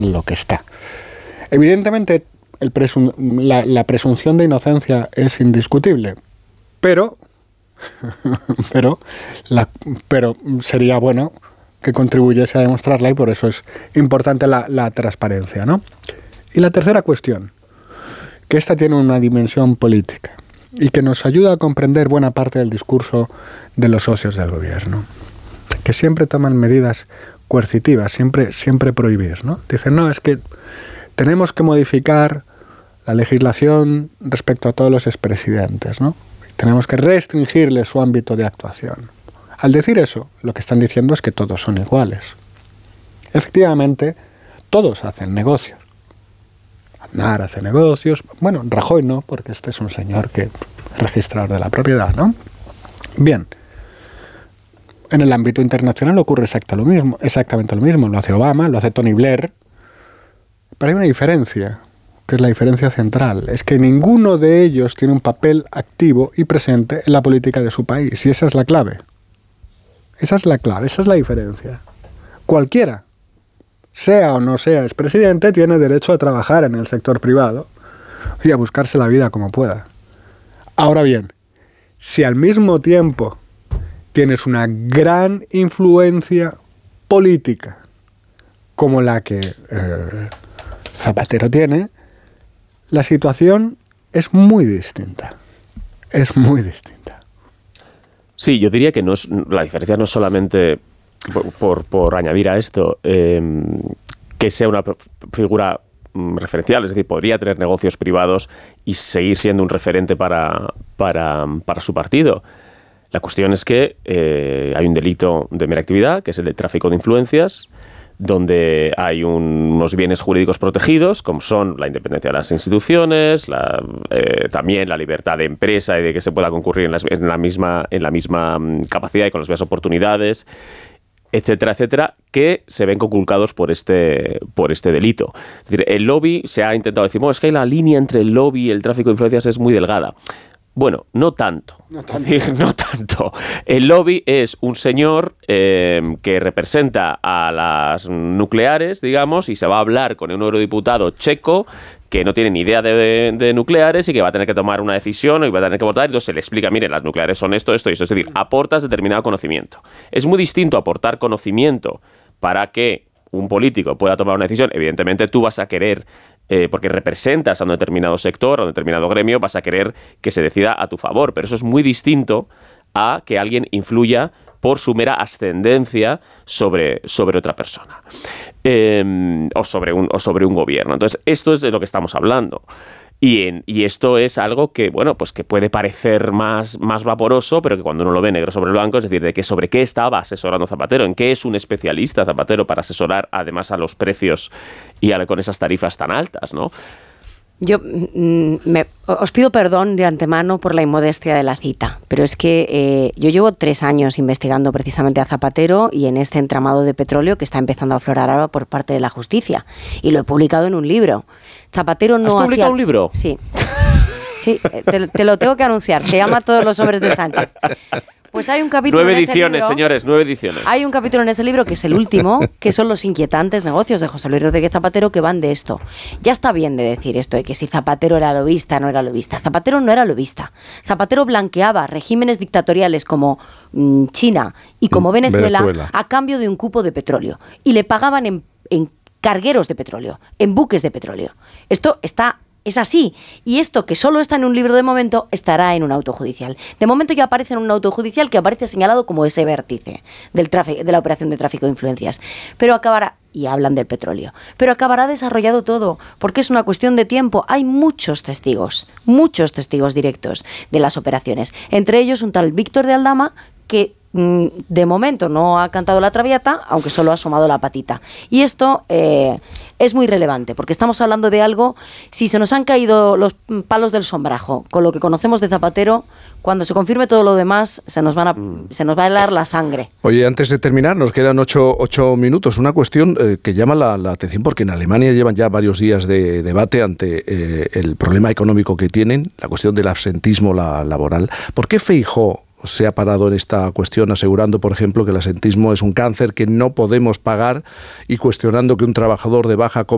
lo que está. Evidentemente, la presunción de inocencia es indiscutible, pero sería bueno que contribuyese a demostrarla, y por eso es importante la transparencia, ¿no? Y la tercera cuestión, que esta tiene una dimensión política y que nos ayuda a comprender buena parte del discurso de los socios del gobierno, que siempre toman medidas coercitivas, siempre prohibir, ¿no? Dicen, no, es que tenemos que modificar la legislación respecto a todos los expresidentes, ¿no? Tenemos que restringirle su ámbito de actuación. Al decir eso, lo que están diciendo es que todos son iguales. Efectivamente, todos hacen negocios. Aznar hace negocios. Bueno, Rajoy no, porque este es un señor que es registrador de la propiedad, ¿no? Bien. En el ámbito internacional ocurre exactamente lo mismo. Lo hace Obama, lo hace Tony Blair. Pero hay una diferencia, que es la diferencia central. Es que ninguno de ellos tiene un papel activo y presente en la política de su país. Y esa es la clave. Esa es la clave, esa es la diferencia. Cualquiera, sea o no sea expresidente, tiene derecho a trabajar en el sector privado y a buscarse la vida como pueda. Ahora bien, si al mismo tiempo tienes una gran influencia política como la que Zapatero tiene, la situación es muy distinta. Es muy distinta. Sí, yo diría que la diferencia no es solamente, por añadir a esto, que sea una figura referencial, es decir, podría tener negocios privados y seguir siendo un referente para su partido. La cuestión es que hay un delito de mera actividad, que es el de tráfico de influencias, donde hay unos bienes jurídicos protegidos, como son la independencia de las instituciones, también la libertad de empresa y de que se pueda concurrir en la misma capacidad y con las mismas oportunidades, etcétera, etcétera, que se ven conculcados por este delito. Es decir, el lobby, se ha intentado decir, es que la línea entre el lobby y el tráfico de influencias es muy delgada. Bueno, no tanto. No tanto. El lobby es un señor que representa a las nucleares, digamos, y se va a hablar con un eurodiputado checo que no tiene ni idea de nucleares y que va a tener que tomar una decisión y va a tener que votar, y entonces se le explica, mire, las nucleares son esto y eso. Es decir, aportas determinado conocimiento. Es muy distinto aportar conocimiento para que un político pueda tomar una decisión. Evidentemente tú vas a querer, porque representas a un determinado sector, a un determinado gremio, vas a querer que se decida a tu favor, pero eso es muy distinto a que alguien influya por su mera ascendencia sobre otra persona, o sobre un gobierno. Entonces, esto es de lo que estamos hablando. Y esto es algo que, bueno, pues que puede parecer más vaporoso, pero que cuando uno lo ve negro sobre blanco, es decir, de que sobre qué estaba asesorando Zapatero, en qué es un especialista Zapatero para asesorar además a los precios y con esas tarifas tan altas, ¿no? Yo os pido perdón de antemano por la inmodestia de la cita, pero es que yo llevo 3 años investigando precisamente a Zapatero y en este entramado de petróleo que está empezando a aflorar ahora por parte de la justicia. Y lo he publicado en un libro. Zapatero no ¿Has publicado un libro? Sí. Sí, te lo tengo que anunciar. Se llama Todos los hombres de Sánchez. Pues hay un capítulo 9 en ese ediciones, libro, señores, 9 ediciones. Hay un capítulo en ese libro que es el último, que son los inquietantes negocios de José Luis Rodríguez Zapatero, que van de esto. Ya está bien de decir esto, de que si Zapatero era lobista, no era lobista. Zapatero no era lobista. Zapatero blanqueaba regímenes dictatoriales como China y como Venezuela a cambio de un cupo de petróleo. Y le pagaban en cargueros de petróleo, en buques de petróleo. Esto es así. Y esto, que solo está en un libro de momento, estará en un auto judicial. De momento ya aparece en un auto judicial que aparece señalado como ese vértice de la operación de tráfico de influencias. Pero acabará, y hablan del petróleo, pero acabará desarrollado todo, porque es una cuestión de tiempo. Hay muchos testigos directos de las operaciones. Entre ellos un tal Víctor de Aldama, que de momento no ha cantado la traviata, aunque solo ha asomado la patita. Y esto es muy relevante, porque estamos hablando de algo, si se nos han caído los palos del sombrajo con lo que conocemos de Zapatero, cuando se confirme todo lo demás, se nos va a helar la sangre. Oye, antes de terminar, nos quedan 8 minutos. Una cuestión que llama la atención, porque en Alemania llevan ya varios días de debate ante el problema económico que tienen, la cuestión del absentismo laboral. ¿Por qué Feijóo se ha parado en esta cuestión, asegurando, por ejemplo, que el absentismo es un cáncer que no podemos pagar y cuestionando que un trabajador de baja cobra